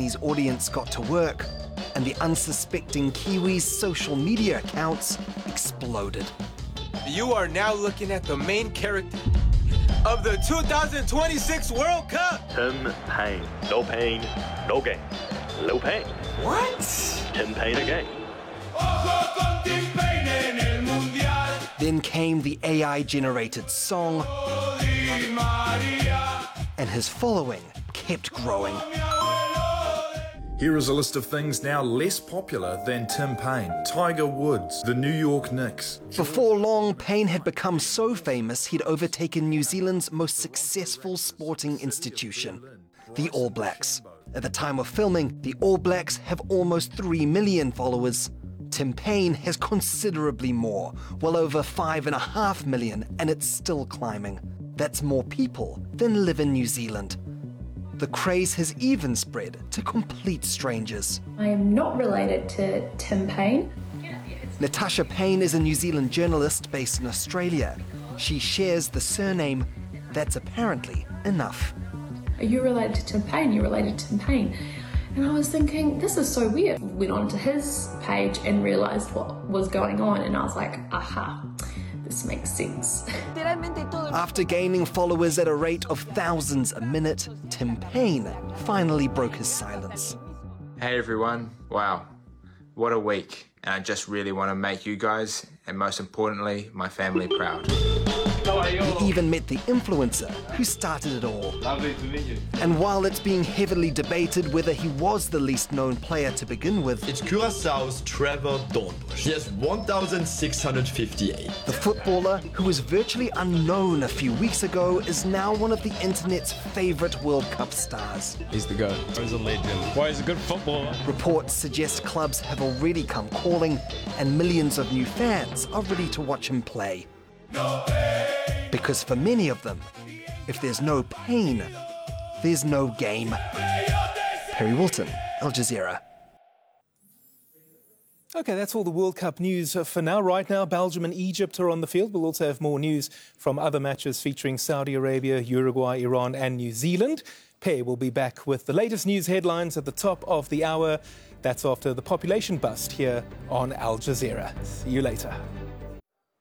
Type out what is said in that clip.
Chinese audience got to work, and the unsuspecting Kiwis' social media accounts exploded. You are now looking at the main character of the 2026 World Cup! Tim Paine. No pain, no gain. Low pain. What? Tim Paine again. Then came the AI-generated song, and his following kept growing. Here is a list of things now less popular than Tim Paine. Tiger Woods, the New York Knicks. Before long, Paine had become so famous he'd overtaken New Zealand's most successful sporting institution, the All Blacks. At the time of filming, the All Blacks have almost 3 million followers. Tim Paine has considerably more, well over 5.5 million, and it's still climbing. That's more people than live in New Zealand. The craze has even spread to complete strangers. I am not related to Tim Paine. Natasha Paine is a New Zealand journalist based in Australia. She shares the surname. That's apparently enough. Are you related to Tim Paine? You're related to Tim Paine. And I was thinking, this is so weird. Went onto his page and realized what was going on, and I was like, aha, this makes sense. After gaining followers at a rate of thousands a minute, Tim Paine finally broke his silence. Hey everyone, wow, what a week. And I just really want to make you guys, and most importantly, my family proud. He even met the influencer who started it all. Lovely to meet you. And while it's being heavily debated whether he was the least known player to begin with, It's Curaçao's Trevor Dornbush. He has 1,658. the footballer, who was virtually unknown a few weeks ago, is now one of the internet's favorite World Cup stars. He's the GOAT. He's a legend. Why, he's a good footballer. Reports suggest clubs have already come calling, and millions of new fans are ready to watch him play. Because for many of them, if there's no pain, there's no game. Perry Wilton, Al Jazeera. Okay, that's all the World Cup news for now. Right now, Belgium and Egypt are on the field. We'll also have more news from other matches featuring Saudi Arabia, Uruguay, Iran and New Zealand. Perry will be back with the latest news headlines at the top of the hour. That's after the population bust here on Al Jazeera. See you later.